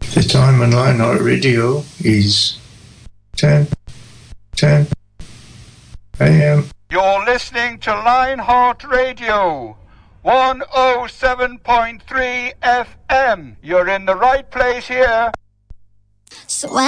The time on Lionheart Radio is 10 a.m. You're listening to Lionheart Radio, 107.3 FM. You're in the right place here. So